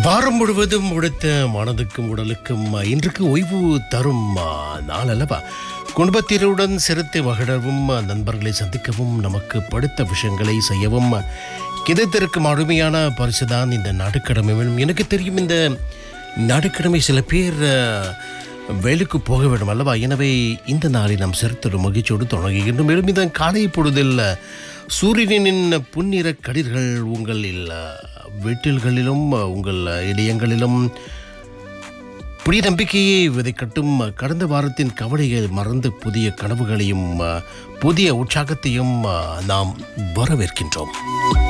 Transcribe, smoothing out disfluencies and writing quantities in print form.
வாரம் முழுவதும் உழைத்த மனதுக்கும் உடலுக்கும் இன்றைக்கு ஓய்வு தரும் நாள் அல்லவா. குடும்பத்தினருடன் சிறுத்தை மகிழவும் நண்பர்களை சந்திக்கவும் நமக்கு படித்த விஷயங்களை செய்யவும் கிடைத்திருக்கும் அருமையான பரிசுதான் இந்த நாட்டுக்கிழமை. எனக்கு தெரியும் இந்த நாட்டுக்கிழமை சில பேர் வேலைக்கு போக வேண்டும் அல்லவா. எனவே இந்த நாளை நாம் சிறுத்தொரு மகிழ்ச்சியோடு தொடங்குகின்றோம். மேலும் இந்த காலை பொழுதில் சூரியனின் புன்னிற கதிர்கள் உங்களில் வீட்டில்களிலும் உங்கள் இடையங்களிலும் புதிய நம்பிக்கையை விதைக்கட்டும். கடந்த வாரத்தின் கவலையை மறந்து புதிய கனவுகளையும் புதிய உற்சாகத்தையும் நாம் வரவேற்கின்றோம்.